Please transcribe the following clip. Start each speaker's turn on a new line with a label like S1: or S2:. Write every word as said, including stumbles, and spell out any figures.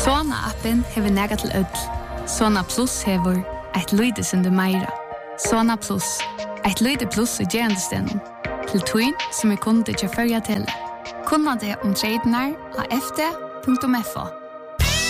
S1: Sona-appen hever nega til ødel. Sona Plus hever eit lyde som du meira. Sona Plus, eit lyde plus i gerandestenen. Til tøyn som er kunde til førja til. Kunna det om tradenar av f d punktum f o.